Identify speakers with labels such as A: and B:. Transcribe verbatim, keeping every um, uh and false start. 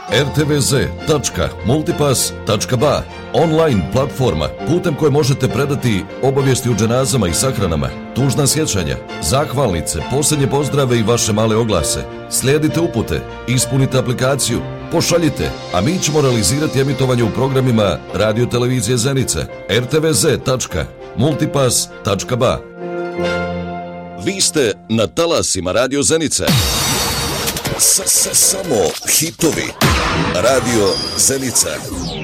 A: er te ve ze tačka multipass tačka ba, online platforma putem koje možete predati obavijesti o dženazama i sahranama, tužna sjećanja, zahvalnice, posljednje pozdrave i vaše male oglase. Slijedite upute, ispunite aplikaciju, pošaljite, a mi ćemo realizirati emitovanje u programima Radio Televizije Zenica. er te ve ze tačka multipass tačka ba. Vi ste na talasima Radio Zenica. S, s, samo hitovi. Radio Zenica.